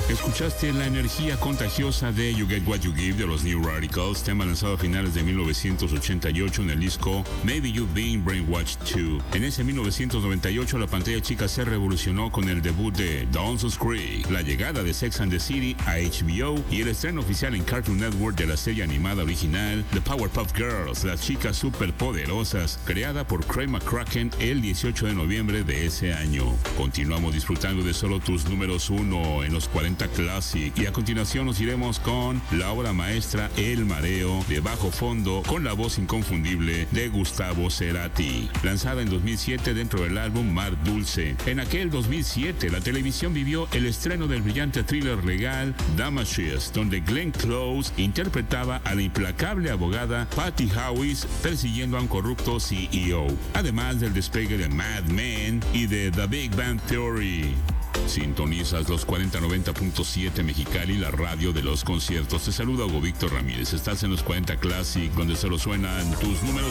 Escuchaste la energía contagiosa de You Get What You Give de los New Radicals, tema lanzado a finales de 1988 en el disco Maybe You've Been Brainwashed Too. En ese 1998 la pantalla chica se revolucionó con el debut de Dawson's Creek, la llegada de Sex and the City a HBO y el estreno oficial en Cartoon Network de la serie animada original The Powerpuff Girls, las chicas superpoderosas, creada por Craig McCracken el 18 de noviembre de ese año. Continuamos disfrutando de solo tus números 1 en los 40 Classic y a continuación nos iremos con la obra maestra El Mareo de bajo fondo con la voz inconfundible de Gustavo Cerati, lanzada en 2007 dentro del álbum Mar Dulce. En aquel 2007 la televisión vivió el estreno del brillante thriller legal Damages, donde Glenn Close interpretaba a la implacable abogada Patty Howes persiguiendo a un corrupto CEO, además del despegue de Mad Men y de The Big Bang Theory. Sintonizas los 4090.7 Mexicali, la radio de los conciertos. Te saluda Hugo Víctor Ramírez. Estás en los 40 Classic, donde solo suenan tus números